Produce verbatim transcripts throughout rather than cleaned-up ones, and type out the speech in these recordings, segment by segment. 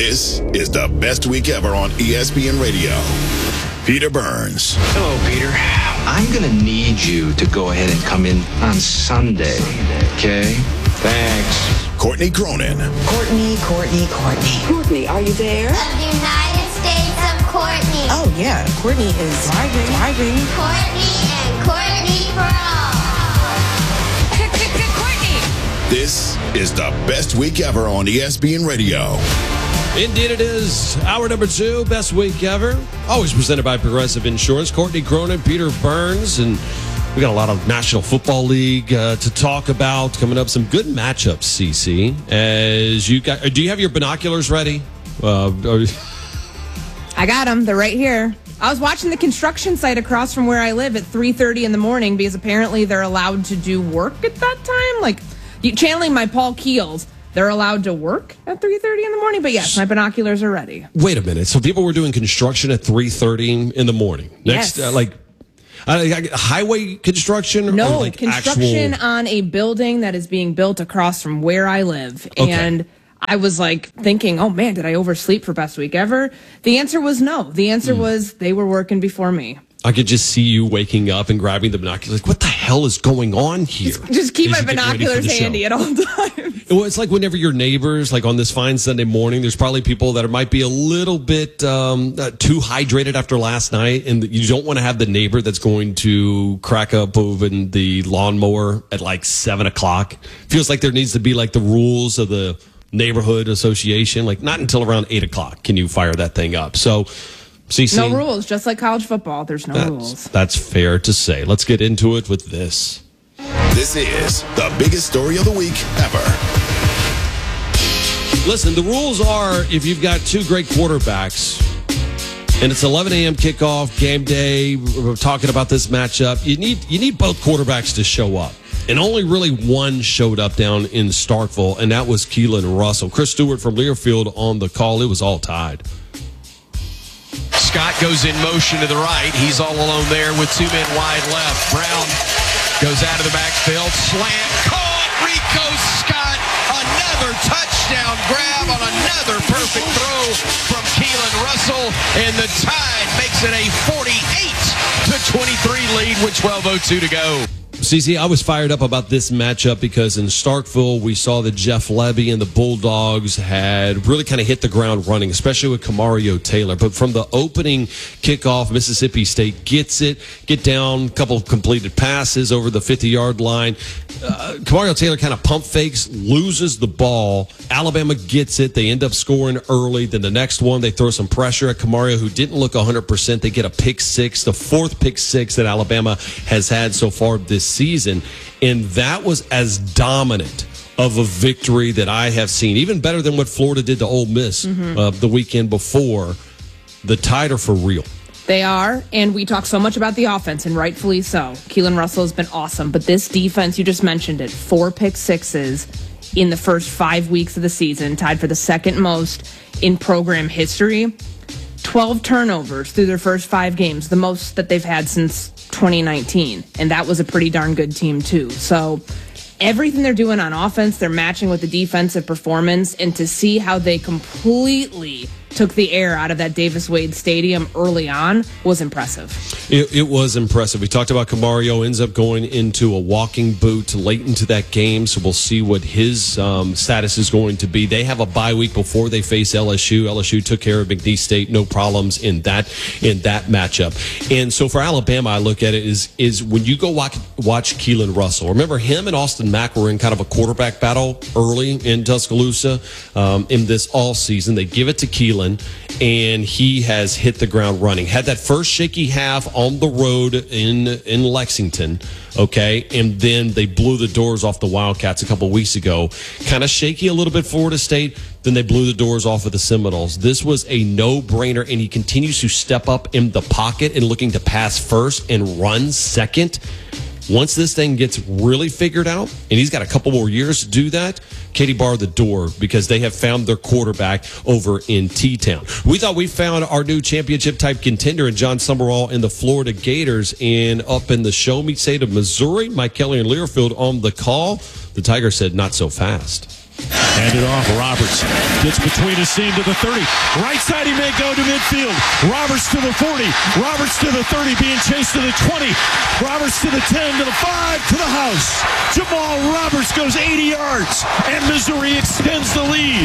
This is the best week ever on E S P N Radio. Peter Burns. Hello, Peter. I'm going to need you to go ahead and come in on Sunday, okay? Thanks. Courtney Cronin. Courtney, Courtney, Courtney. Courtney, are you there? Of the United States of Courtney. Oh, yeah. Courtney is driving. Driving. Courtney and Courtney for all. Courtney. This is the best week ever on E S P N Radio. Indeed it is. Hour number two, best week ever. Always presented by Progressive Insurance. Courtney Cronin, Peter Burns, and we got a lot of National Football League uh, to talk about. Coming up, some good matchups, C C. As you got, do you have your binoculars ready? Uh, or, I got them. They're right here. I was watching the construction site across from where I live at three thirty in the morning because apparently they're allowed to do work at that time. Like, you, channeling my Paul Keels, they're allowed to work at three thirty in the morning. But yes, my binoculars are ready. Wait a minute. So people were doing construction at three thirty in the morning? Next, Yes. uh, like uh, highway construction? No, or like construction actual... on a building that is being built across from where I live. Okay. And I was like thinking, oh man, did I oversleep for best week ever? The answer was no. The answer mm. was they were working before me. I could just see you waking up and grabbing the binoculars. Like, what the hell is going on here? Just, just keep my binoculars handy at all times. Well, it's like whenever your neighbors, like on this fine Sunday morning, there's probably people that might be a little bit um, uh, too hydrated after last night, and you don't want to have the neighbor that's going to crack up over the lawnmower at like seven o'clock. Feels like there needs to be like the rules of the neighborhood association. Like, not until around eight o'clock can you fire that thing up. So, C C, no rules, just like college football. There's no that's, rules. That's fair to say. Let's get into it with this. This is the biggest story of the week ever. Listen, the rules are if you've got two great quarterbacks and it's eleven a.m. kickoff, game day, we're talking about this matchup, you need you need both quarterbacks to show up. And only really one showed up down in Starkville, and that was Keelan Russell. Chris Stewart from Learfield on the call. It was all tied. Scott goes in motion to the right. He's all alone there with two men wide left. Brown goes out of the backfield. Slant caught. Rico Scott. Another touchdown grab on another perfect throw from Keelan Russell. And the Tide makes it a forty-eight to twenty-three lead with twelve oh two to go. C C, I was fired up about this matchup because in Starkville, we saw that Jeff Levy and the Bulldogs had really kind of hit the ground running, especially with Kamario Taylor. But from the opening kickoff, Mississippi State gets it, get down, a couple of completed passes over the fifty-yard line. Uh, Kamario Taylor kind of pump fakes, loses the ball. Alabama gets it. They end up scoring early. Then the next one, they throw some pressure at Kamario, who didn't look one hundred percent. They get a pick six, the fourth pick six that Alabama has had so far this season, and that was as dominant of a victory that I have seen, even better than what Florida did to Ole Miss mm-hmm. uh, the weekend before. The Tide are for real. They are, and we talk so much about the offense, and rightfully so. Keelan Russell has been awesome, but this defense, you just mentioned it, four pick sixes in the first five weeks of the season, tied for the second most in program history. twelve turnovers through their first five games, the most that they've had since twenty nineteen, and that was a pretty darn good team too. So everything they're doing on offense, they're matching with the defensive performance, and to see how they completely took the air out of that Davis Wade Stadium early on was impressive. It, it was impressive. We talked about Kamario ends up going into a walking boot late into that game, so we'll see what his um, status is going to be. They have a bye week before they face L S U. L S U took care of McNeese State, no problems in that in that matchup. And so for Alabama, I look at it is is when you go watch, watch Keelan Russell. Remember, him and Austin Mack were in kind of a quarterback battle early in Tuscaloosa um, in this all season. They give it to Keelan, and he has hit the ground running. Had that first shaky half on the road in in Lexington, okay, and then they blew the doors off the Wildcats a couple weeks ago. Kind of shaky a little bit Florida State, then they blew the doors off of the Seminoles. This was a no-brainer, and he continues to step up in the pocket and looking to pass first and run second. Once this thing gets really figured out, and he's got a couple more years to do that, Katie bar the door because they have found their quarterback over in T-Town. We thought we found our new championship-type contender in John Summerall and the Florida Gators. And up in the show-me state of Missouri, Mike Kelly and Learfield on the call. The Tigers said, not so fast. Handed off, Roberts gets between his seam to the thirty. Right side, he may go to midfield. Roberts to the forty. Roberts to the thirty, being chased to the twenty. Roberts to the ten, to the five, to the house. Jamal Roberts goes eighty yards, and Missouri extends the lead.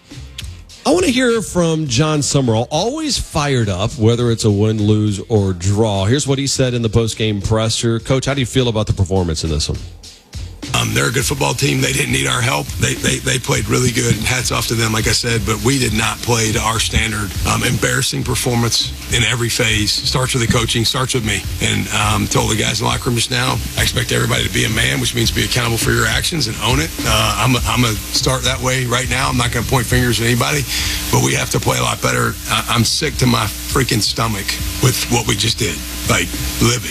I want to hear from John Summerall, always fired up, whether it's a win, lose, or draw. Here's what he said in the postgame presser. Coach, how do you feel about the performance in this one? Um, they're a good football team. They didn't need our help. They, they they played really good. Hats off to them, like I said, but we did not play to our standard. Um, embarrassing performance in every phase. Starts with the coaching, starts with me. And um, told the guys in the locker room just now, I expect everybody to be a man, which means be accountable for your actions and own it. Uh, I'm I'm going to start that way right now. I'm not going to point fingers at anybody, but we have to play a lot better. I, I'm sick to my freaking stomach with what we just did. Like, livid.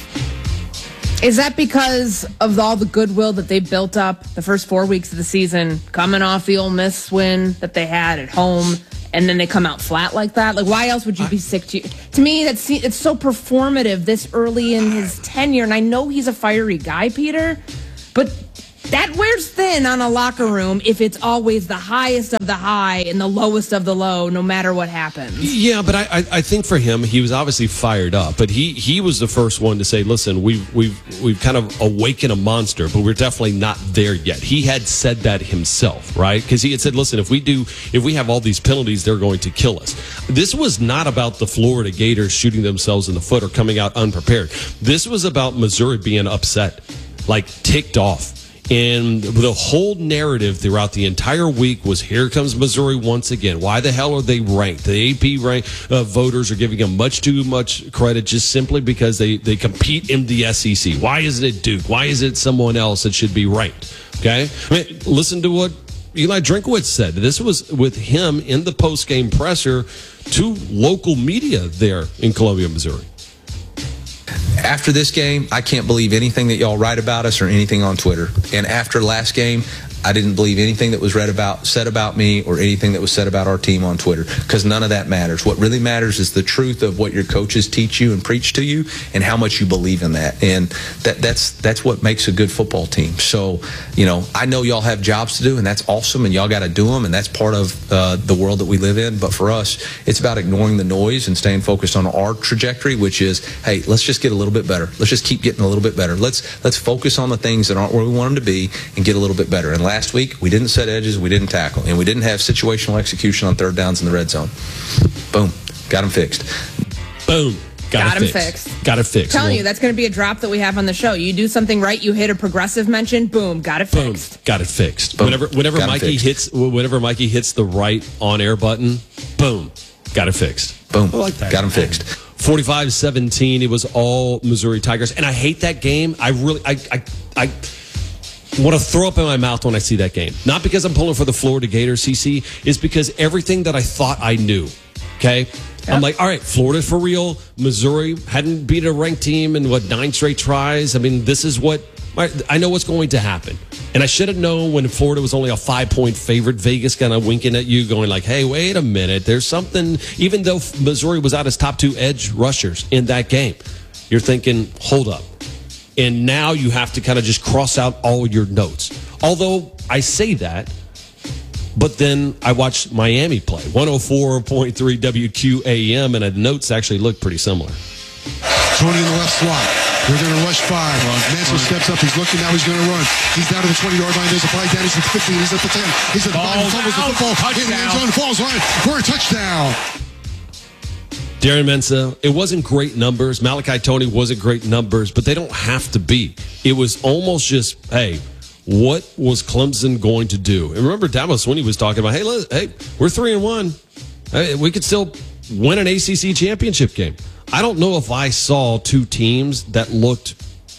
Is that because of all the goodwill that they built up the first four weeks of the season, coming off the Ole Miss win that they had at home, and then they come out flat like that? Like, why else would you be sick to? To me, that's it's so performative this early in his tenure, and I know he's a fiery guy, Peter, but that wears thin on a locker room if it's always the highest of the high and the lowest of the low, no matter what happens. Yeah, but I, I, I think for him, he was obviously fired up. But he, he was the first one to say, "Listen, we've we've we've kind of awakened a monster, but we're definitely not there yet." He had said that himself, right? Because he had said, "Listen, if we do, if we have all these penalties, they're going to kill us." This was not about the Florida Gators shooting themselves in the foot or coming out unprepared. This was about Missouri being upset, like ticked off. And the whole narrative throughout the entire week was, here comes Missouri once again. Why the hell are they ranked? The A P rank uh, voters are giving them much too much credit just simply because they, they compete in the S E C. Why isn't it Duke? Why is it someone else that should be ranked? Okay? I mean, listen to what Eli Drinkwitz said. This was with him in the post-game presser to local media there in Columbia, Missouri. After this game, I can't believe anything that y'all write about us or anything on Twitter. And after last game, I didn't believe anything that was read about, said about me, or anything that was said about our team on Twitter, because none of that matters. What really matters is the truth of what your coaches teach you and preach to you, and how much you believe in that. And that, that's that's what makes a good football team. So, you know, I know y'all have jobs to do, and that's awesome, and y'all got to do them, and that's part of uh, the world that we live in. But for us, it's about ignoring the noise and staying focused on our trajectory, which is, hey, let's just get a little bit better. Let's just keep getting a little bit better. Let's let's focus on the things that aren't where we want them to be and get a little bit better. And last week, we didn't set edges, we didn't tackle, and we didn't have situational execution on third downs in the red zone. Boom. Got them fixed. Boom. Got, Got it him fixed. fixed. Got it fixed. I'm telling well, you, that's going to be a drop that we have on the show. You do something right, you hit a progressive mention, boom, got it boom, fixed. got it fixed. Boom. Whenever, whenever Got it Mikey fixed. hits, whenever Mikey hits the right on-air button, boom, got it fixed. Boom. I like that. Got them fixed. forty-five seventeen. It was all Missouri Tigers, and I hate that game. I really, I, I, I want to throw up in my mouth when I see that game. Not because I'm pulling for the Florida Gators, C C, is because everything that I thought I knew. Okay. I'm like, all right, Florida's for real. Missouri hadn't beat a ranked team in, what, nine straight tries? I mean, this is what I know what's going to happen. And I should have known when Florida was only a five-point favorite. Vegas kind of winking at you, going like, hey, wait a minute. There's something, even though Missouri was out as top two edge rushers in that game, you're thinking, hold up. And now you have to kind of just cross out all your notes. Although I say that, but then I watched Miami play. one oh four point three W Q A M, and the notes actually look pretty similar. twenty in the left slot. They're going to rush five. Mansell steps up. He's looking now. He's going to run. He's down to the twenty-yard line. There's a play down. He's at the fifteen. He's at the ten. He's at the five. He fumbles the football. In the end zone. Falls line for a touchdown. Darren Mensah, it wasn't great numbers. Malachi Tony wasn't great numbers, but they don't have to be. It was almost just, hey, what was Clemson going to do? And remember, Dabo Swinney was talking about, hey, let, hey, we're three and one. Hey, we could still win an A C C championship game. I don't know if I saw two teams that looked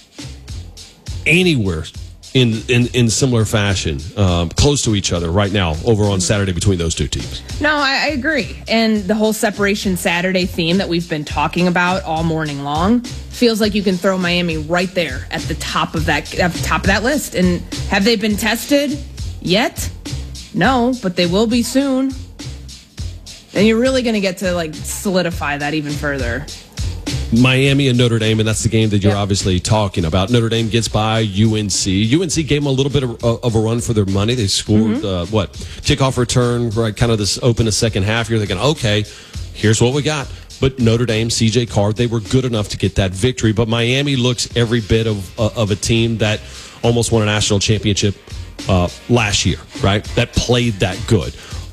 anywhere in in, in similar fashion, um, close to each other right now over on Saturday between those two teams. No, I, I agree. And the whole Separation Saturday theme that we've been talking about all morning long feels like you can throw Miami right there at the top of that at the top of that list. And have they been tested yet? No, but they will be soon. And you're really going to get to like solidify that even further. Miami and Notre Dame, and that's the game that you're Yeah. obviously talking about. Notre Dame gets by U N C. U N C gave them a little bit of, of a run for their money. They scored, Mm-hmm. uh, what, kickoff return, right, kind of this open a second half. You're thinking, okay, here's what we got. But Notre Dame, C J Carr, they were good enough to get that victory. But Miami looks every bit of, uh, of a team that almost won a national championship uh, last year, right, that played that good.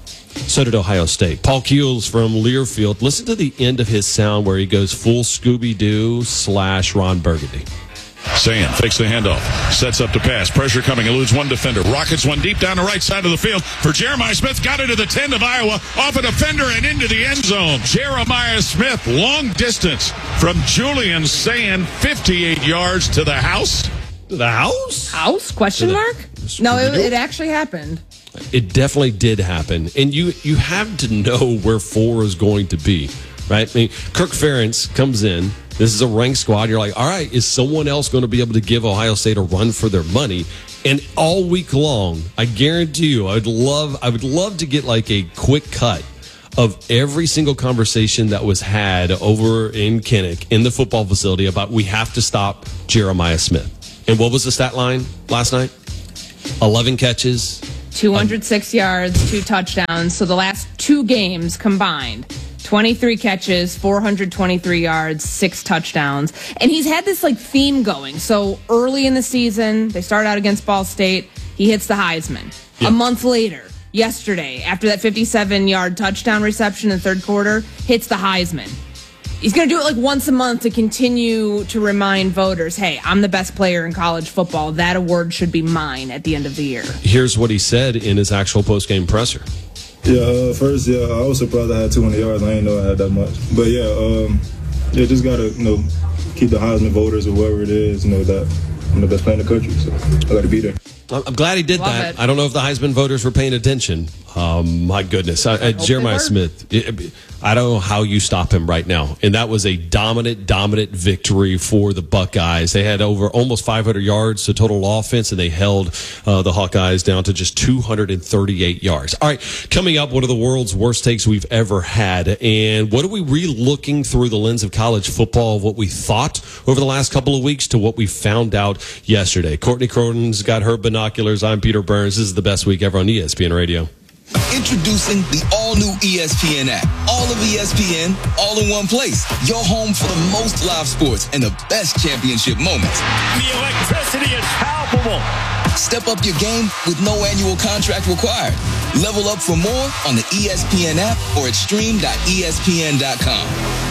So did Ohio State. Paul Keels from Learfield. Listen to the end of his sound where he goes full Scooby-Doo slash Ron Burgundy. Sayan fakes the handoff, sets up to pass. Pressure coming, eludes one defender. Rockets one deep down the right side of the field for Jeremiah Smith. Got it to the ten of Iowa, off a defender and into the end zone. Jeremiah Smith, long distance from Julian Sayan, fifty-eight yards to the house. To the house? House? Question To the- mark? No, it, it actually happened. It definitely did happen. And you you have to know where four is going to be, right? I mean, Kirk Ferentz comes in. This is a ranked squad. You're like, all right, is someone else going to be able to give Ohio State a run for their money? And all week long, I guarantee you, I would love I would love to get like a quick cut of every single conversation that was had over in Kinnick in the football facility about we have to stop Jeremiah Smith. And what was the stat line last night? eleven catches. two hundred six yards, two touchdowns. So the last two games combined, twenty-three catches, four hundred twenty-three yards, six touchdowns. And he's had this like theme going. So early in the season, they start out against Ball State. He hits the Heisman. Yeah. A month later, yesterday, after that fifty-seven yard touchdown reception in the third quarter, hits the Heisman. He's going to do it like once a month to continue to remind voters, hey, I'm the best player in college football. That award should be mine at the end of the year. Here's what he said in his actual post-game presser. Yeah, uh, first, yeah, I was surprised I had two hundred yards. I didn't know I had that much. But, yeah, um, yeah, just got to, you know, keep the Heisman voters or whoever it is, you know, that I'm the best player in the country. So I got to be there. I'm glad he did Love that. it. I don't know if the Heisman voters were paying attention. Um, my goodness. I, I, Jeremiah were. Smith, it, I don't know how you stop him right now. And that was a dominant, dominant victory for the Buckeyes. They had over almost five hundred yards to total offense, and they held uh, the Hawkeyes down to just two hundred thirty-eight yards. All right, coming up, one of the world's worst takes we've ever had. And what are we re-looking through the lens of college football, of what we thought over the last couple of weeks to what we found out yesterday? Courtney Cronin's got her binoculars. I'm Peter Burns. This is the best week ever on E S P N Radio. Introducing the all-new E S P N app. All of E S P N, all in one place. Your home for the most live sports and the best championship moments. The electricity is palpable. Step up your game with no annual contract required. Level up for more on the E S P N app or at stream dot E S P N dot com.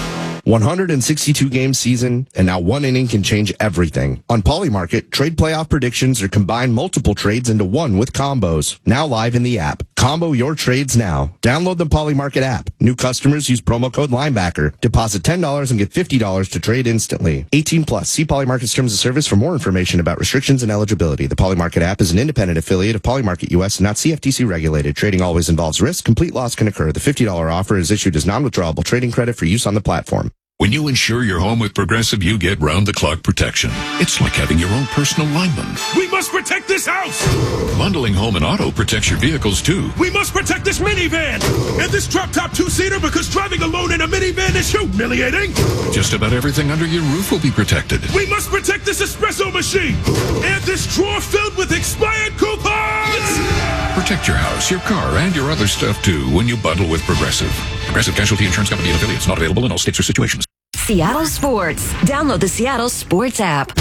one hundred sixty-two game season, and now one inning can change everything. On Polymarket, trade playoff predictions or combine multiple trades into one with combos. Now live in the app. Combo your trades now. Download the Polymarket app. New customers use promo code Linebacker. Deposit ten dollars and get fifty dollars to trade instantly. eighteen plus. See Polymarket's terms of service for more information about restrictions and eligibility. The Polymarket app is an independent affiliate of Polymarket U S and not C F T C regulated. Trading always involves risk. Complete loss can occur. The fifty dollars offer is issued as non-withdrawable trading credit for use on the platform. When you insure your home with Progressive, you get round-the-clock protection. It's like having your own personal lineman. We must protect this house! Bundling home and auto protects your vehicles, too. We must protect this minivan! And this drop-top two-seater because driving alone in a minivan is humiliating! Just about everything under your roof will be protected. We must protect this espresso machine! And this drawer filled with expired coupons! Protect your house, your car, and your other stuff, too, when you bundle with Progressive. Progressive Casualty Insurance Company and affiliates. Not available in all states or situations. Seattle Sports. Download the Seattle Sports app.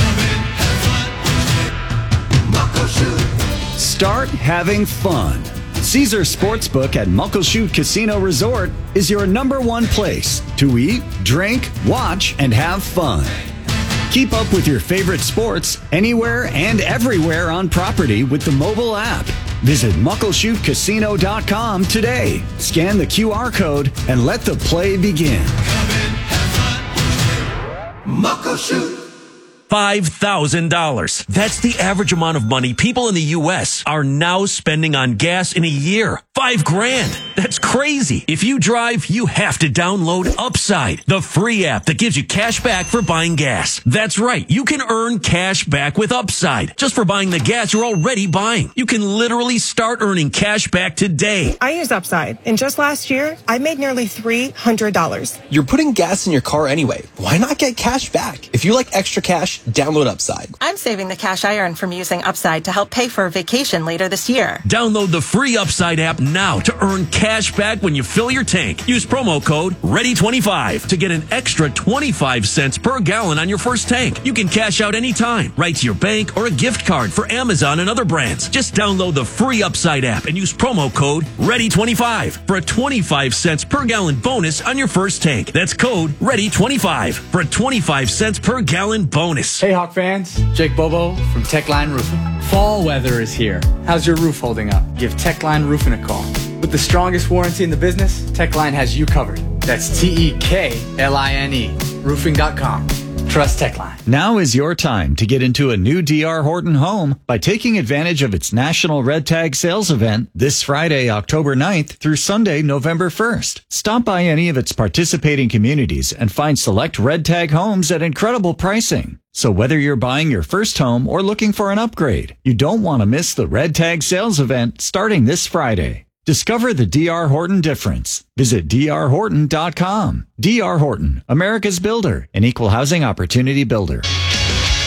Start having fun. Caesar Sportsbook at Muckleshoot Casino Resort is your number one place to eat, drink, watch, and have fun. Keep up with your favorite sports anywhere and everywhere on property with the mobile app. Visit muckleshoot casino dot com today. Scan the Q R code and let the play begin. Muckleshoot! five thousand dollars. That's the average amount of money people in the U S are now spending on gas in a year. Five grand. That's crazy. If you drive, you have to download Upside, the free app that gives you cash back for buying gas. That's right. You can earn cash back with Upside just for buying the gas you're already buying. You can literally start earning cash back today. I use Upside, and just last year, I made nearly three hundred dollars. You're putting gas in your car anyway. Why not get cash back? If you like extra cash, download Upside. I'm saving the cash I earn from using Upside to help pay for a vacation later this year. Download the free Upside app now to earn cash back when you fill your tank. Use promo code ready twenty-five to get an extra twenty-five cents per gallon on your first tank. You can cash out anytime, right to your bank or a gift card for Amazon and other brands. Just download the free Upside app and use promo code ready twenty-five for a twenty-five cents per gallon bonus on your first tank. That's code ready twenty-five for a twenty-five cents per gallon bonus. Hey Hawk fans, Jake Bobo from Techline Roofing. Fall weather is here. How's your roof holding up? Give Techline Roofing a call. With the strongest warranty in the business, Techline has you covered. That's T E K L I N E, roofing dot com. Trust Techline. Now is your time to get into a new D R Horton home by taking advantage of its National Red Tag Sales event this Friday, October ninth through Sunday, November first. Stop by any of its participating communities and find select Red Tag homes at incredible pricing. So whether you're buying your first home or looking for an upgrade, you don't want to miss the Red Tag Sales event starting this Friday. Discover the D R Horton difference. Visit D R horton dot com. D R Horton, America's builder, an equal housing opportunity builder.